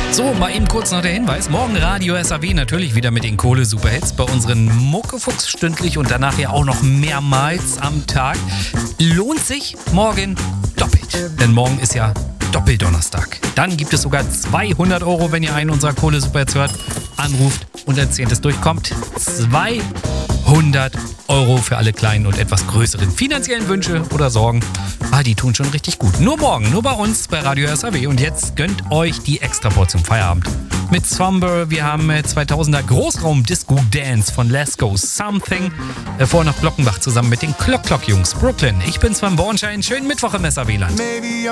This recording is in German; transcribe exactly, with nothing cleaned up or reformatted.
So, mal eben kurz noch der Hinweis. Morgen Radio S A W natürlich wieder mit den Kohle-Superhits bei unseren Muckefuchs stündlich und danach ja auch noch mehrmals am Tag. Lohnt sich morgen doppelt, denn morgen ist ja Doppeldonnerstag. Dann gibt es sogar zweihundert Euro, wenn ihr einen unserer Kohle-Superhits hört, anruft und ein Zehntes durchkommt. zweihundert Euro für alle kleinen und etwas größeren finanziellen Wünsche oder Sorgen. Ah, die tun schon richtig gut. Nur morgen, nur bei uns bei Radio S A W. Und jetzt gönnt euch die Extraportion Feierabend. Mit Slumber, wir haben zweitausender Großraum-Disco-Dance von Let's Go Something. Äh, vorher noch Glockenbach zusammen mit den Clock Clock Jungs. Brooklyn. Ich bin Sven Bornschein. Schönen Mittwoch im S A W-Land.